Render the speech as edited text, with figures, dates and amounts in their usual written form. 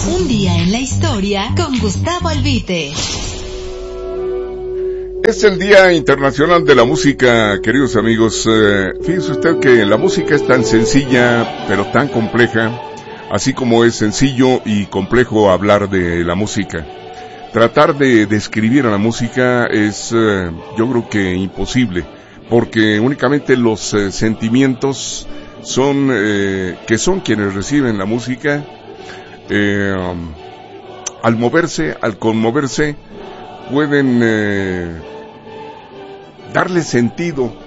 Un día en la historia con Gustavo Albite. Es el Día Internacional de la Música, queridos amigos. Fíjese usted que la música es tan sencilla, pero tan compleja, así como es sencillo y complejo hablar de la música. Tratar de describir a la música es, yo creo que imposible, porque únicamente los sentimientos son, que son quienes reciben la música, al moverse, al conmoverse, pueden darle sentido